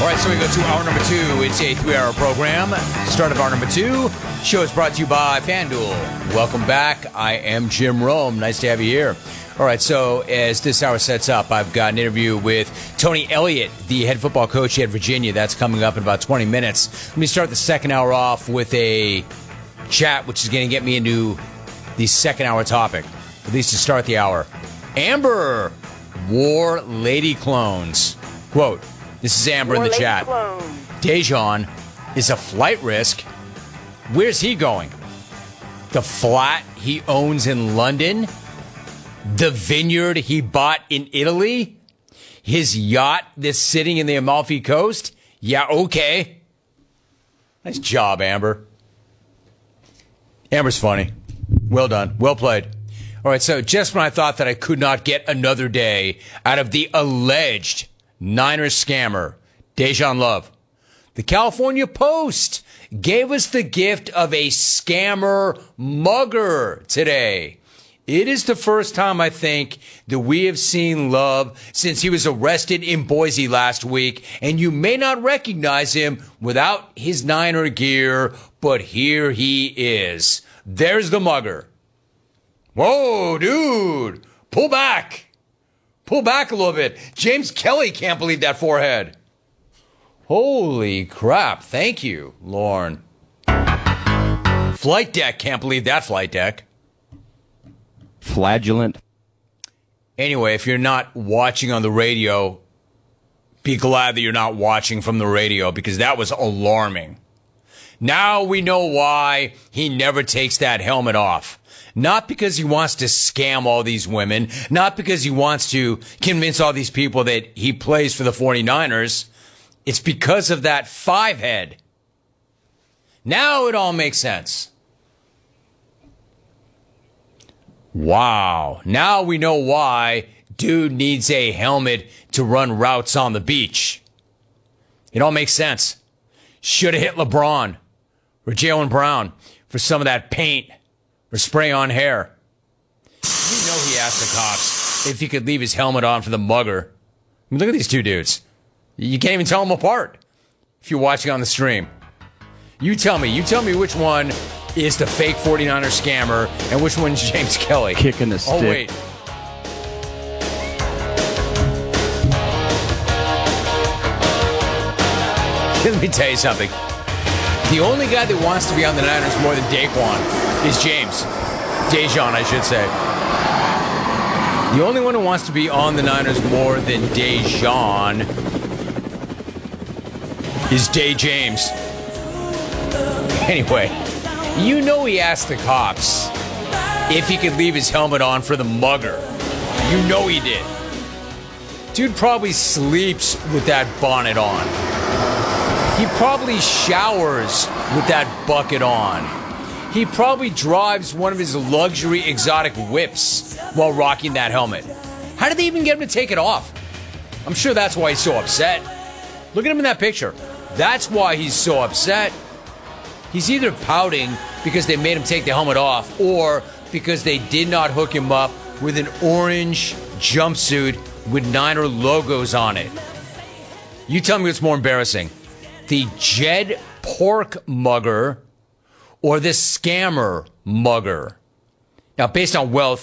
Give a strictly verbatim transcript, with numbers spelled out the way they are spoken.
right, so we go to hour number two. It's a three-hour program. Start of hour number two. Show is brought to you by FanDuel. Welcome back. I am Jim Rome. Nice to have you here. All right, so as this hour sets up, I've got an interview with Tony Elliott, the head football coach at Virginia. That's coming up in about twenty minutes. Let me start the second hour off with a chat, which is going to get me into the second hour topic, at least to start the hour. Amber wore lady clones. Quote, this is Amber Wore in the lady chat. clones. Dejan is a flight risk. Where's he going? The flat he owns in London? The vineyard he bought in Italy? His yacht that's sitting in the Amalfi Coast? Yeah, okay. Nice job, Amber. Amber's funny. Well done. Well played. All right, so just when I thought that I could not get another day out of the alleged Niners scammer, Dejan Love, the California Post gave us the gift of a scammer mugger today. It is the first time, I think, that we have seen Love since he was arrested in Boise last week, and you may not recognize him without his Niner gear, but here he is. There's the mugger. Whoa, dude, pull back. Pull back a little bit. James Kelly can't believe that forehead. Holy crap. Thank you, Lauren. Flight deck can't believe that flight deck. Flagellant. Anyway, if you're not watching on the radio, be glad that you're not watching from the radio because that was alarming. Now we know why he never takes that helmet off. Not because he wants to scam all these women, not because he wants to convince all these people that he plays for the 49ers. It's because of that five head. Now it all makes sense. Wow. Now we know why dude needs a helmet to run routes on the beach. It all makes sense. Should have hit LeBron or Jaylen Brown for some of that paint or spray on hair. You know he asked the cops if he could leave his helmet on for the mugger. I mean, look at these two dudes. You can't even tell them apart if you're watching on the stream. You tell me. You tell me which one is the fake 49er scammer and which one's James Kelly. Kicking the stick. Oh, wait. Let me tell you something. The only guy that wants to be on the Niners more than Daquan is James. Dejan, I should say. The only one who wants to be on the Niners more than Dejan is Day James. Anyway, you know he asked the cops if he could leave his helmet on for the mugger. You know he did. Dude probably sleeps with that bonnet on. He probably showers with that bucket on. He probably drives one of his luxury exotic whips while rocking that helmet. How did they even get him to take it off? I'm sure that's why he's so upset. Look at him in that picture. That's why he's so upset. He's either pouting because they made him take the helmet off or because they did not hook him up with an orange jumpsuit with Niner logos on it. You tell me what's more embarrassing. The Jed Pork mugger or the scammer mugger? Now, based on wealth,